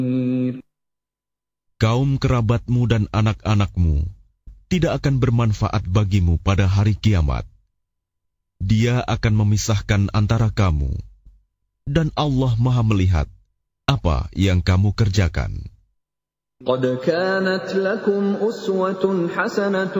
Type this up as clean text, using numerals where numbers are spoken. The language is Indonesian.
Kaum kerabatmu dan anak-anakmu tidak akan bermanfaat bagimu pada hari kiamat. Dia akan memisahkan antara kamu, dan Allah Maha melihat apa yang kamu kerjakan. قد كانت لكم أسوة حسنة